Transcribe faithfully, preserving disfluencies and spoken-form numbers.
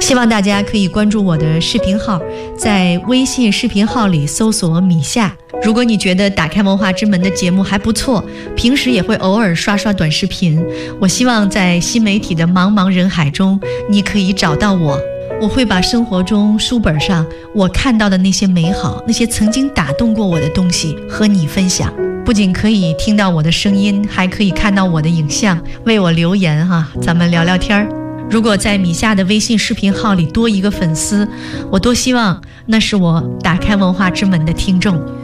希望大家可以关注我的视频号，在微信视频号里搜索米夏。如果你觉得打开文化之门的节目还不错，平时也会偶尔刷刷短视频，我希望在新媒体的茫茫人海中，你可以找到我。我会把生活中书本上我看到的那些美好，那些曾经打动过我的东西和你分享。不仅可以听到我的声音，还可以看到我的影像，为我留言哈、啊，咱们聊聊天儿。如果在米夏的微信视频号里多一个粉丝，我多希望那是我打开文化之门的听众。